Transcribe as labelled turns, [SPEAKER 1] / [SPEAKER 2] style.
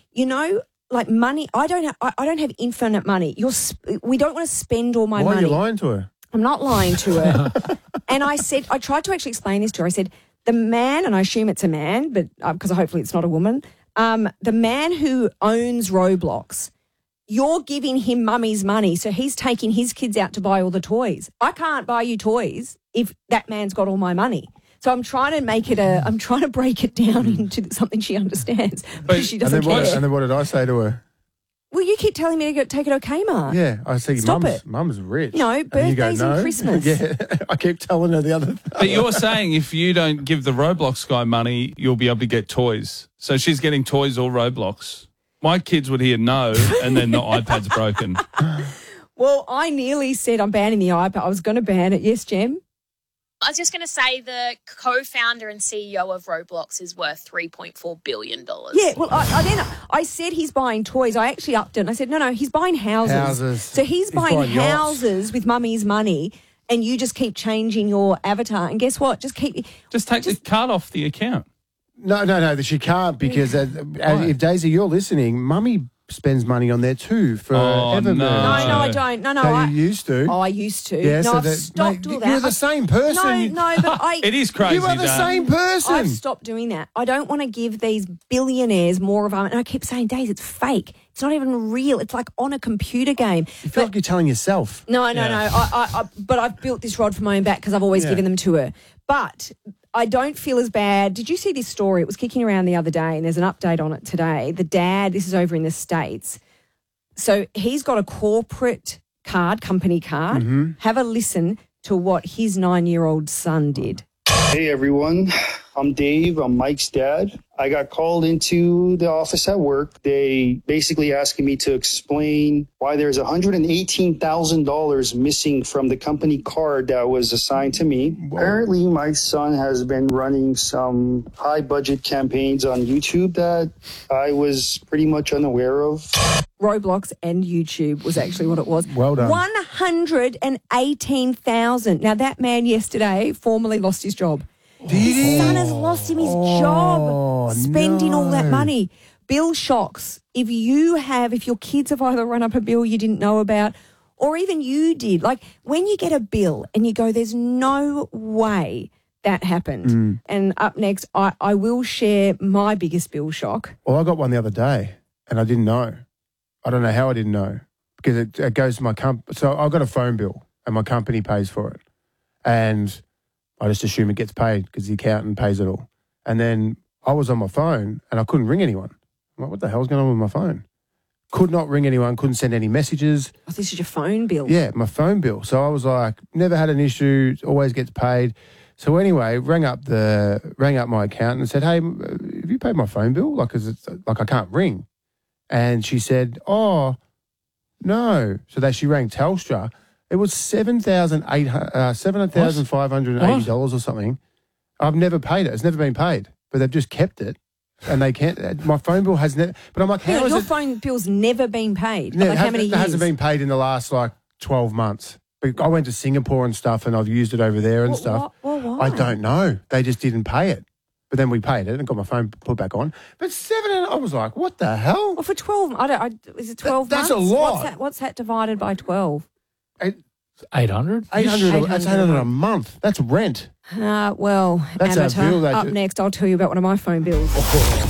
[SPEAKER 1] you know, like money. I don't have infinite money. We don't want to spend all my money.
[SPEAKER 2] Why are you lying to her?
[SPEAKER 1] I'm not lying to her. And I tried to actually explain this to her. I said, the man, and I assume it's a man, but because hopefully it's not a woman, the man who owns Roblox, you're giving him mummy's money, so he's taking his kids out to buy all the toys. I can't buy you toys if that man's got all my money. So I'm trying to break it down into something she understands, but she doesn't care.
[SPEAKER 2] And then what did I say to her?
[SPEAKER 1] Well, you keep telling me to take it to Kmart.
[SPEAKER 2] Yeah, I said, Mum's rich.
[SPEAKER 1] No, birthdays and Christmas.
[SPEAKER 2] Yeah, I keep telling her the other thing.
[SPEAKER 3] But you're saying if you don't give the Roblox guy money, you'll be able to get toys. So she's getting toys or Roblox. My kids would hear no, and then the iPad's broken.
[SPEAKER 1] Well, I nearly said I'm banning the iPad. I was going to ban it. Yes, Jem?
[SPEAKER 4] I was just going to say the co-founder and CEO of Roblox is worth $3.4 billion.
[SPEAKER 1] Yeah, well, I said he's buying toys. I actually upped it. And I said, no, he's buying houses. So he's buying houses with mummy's money, and you just keep changing your avatar. And guess what? Just take
[SPEAKER 3] the card off the account.
[SPEAKER 2] No, she can't because if Daisy, you're listening, mummy spends money on there too for Evermood.
[SPEAKER 1] No, I don't. No,
[SPEAKER 2] you used to.
[SPEAKER 1] Oh, I used to.
[SPEAKER 2] Yeah,
[SPEAKER 1] no,
[SPEAKER 2] so
[SPEAKER 1] I've stopped all that.
[SPEAKER 2] You're the same person.
[SPEAKER 1] No, but
[SPEAKER 3] it is crazy.
[SPEAKER 2] You are the same person.
[SPEAKER 1] I've stopped doing that. I don't want to give these billionaires more of and I keep saying, Daisy, it's fake. It's not even real. It's like on a computer game.
[SPEAKER 2] You feel like you're telling yourself.
[SPEAKER 1] No. But I've built this rod for my own back because I've always given them to her. But I don't feel as bad. Did you see this story? It was kicking around the other day, and there's an update on it today. The dad, this is over in the States. So he's got a corporate card, company card. Mm-hmm. Have a listen to what his 9-year-old son did.
[SPEAKER 5] Hey, everyone. I'm Dave. I'm Mike's dad. I got called into the office at work. They basically asking me to explain why there's $118,000 missing from the company card that was assigned to me. Whoa. Apparently, my son has been running some high-budget campaigns on YouTube that I was pretty much unaware of.
[SPEAKER 1] Roblox and YouTube was actually what it was.
[SPEAKER 2] Well done.
[SPEAKER 1] 118,000. Now, that man yesterday formally lost his job. His son has lost him his job spending all that money. Bill shocks. If your kids have either run up a bill you didn't know about or even you did, like when you get a bill and you go, there's no way that happened. And up next, I will share my biggest bill shock.
[SPEAKER 2] Well, I got one the other day and I didn't know. I don't know how I didn't know because it goes to my company. So I got a phone bill and my company pays for it. And I just assume it gets paid because the accountant pays it all. And then I was on my phone and I couldn't ring anyone. I'm like, what the hell's going on with my phone? Could not ring anyone, couldn't send any messages.
[SPEAKER 1] Oh, this is your phone bill?
[SPEAKER 2] Yeah, my phone bill. So I was like, never had an issue, always gets paid. So anyway, rang up my accountant and said, hey, have you paid my phone bill? Like, 'cause it's like I can't ring. And she said, oh, no. So she rang Telstra. It was $7,580 or something. I've never paid it. It's never been paid, but they've just kept it, and they can't. My phone bill has never. But I'm like, how is
[SPEAKER 1] your
[SPEAKER 2] it?
[SPEAKER 1] phone bill's never been paid?
[SPEAKER 2] No,
[SPEAKER 1] like how many years?
[SPEAKER 2] It hasn't been paid in the last 12 months. But I went to Singapore and stuff, and I've used it over there and stuff.
[SPEAKER 1] Why?
[SPEAKER 2] I don't know. They just didn't pay it. But then we paid it and got my phone put back on. But I was like, what the hell?
[SPEAKER 1] Well, for 12, is it 12 months?
[SPEAKER 2] That's a lot.
[SPEAKER 1] What's that divided by 12?
[SPEAKER 6] 800?
[SPEAKER 2] 800. That's 800 a month. That's rent.
[SPEAKER 1] Well,
[SPEAKER 2] that's
[SPEAKER 1] amateur.
[SPEAKER 2] our bill.
[SPEAKER 1] Up next, I'll tell you about one of my phone bills.